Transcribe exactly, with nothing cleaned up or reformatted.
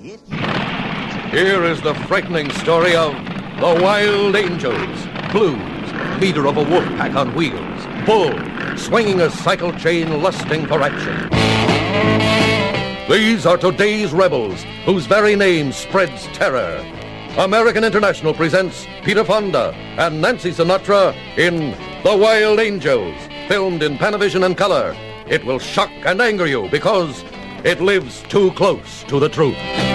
Here is the frightening story of the Wild Angels. Blues, leader of a wolf pack on wheels. Bull, swinging a cycle chain, lusting for action. These are today's rebels, whose very name spreads terror. American International presents Peter Fonda and Nancy Sinatra in The Wild Angels, filmed in Panavision and color. It will shock and anger you because it lives too close to the truth.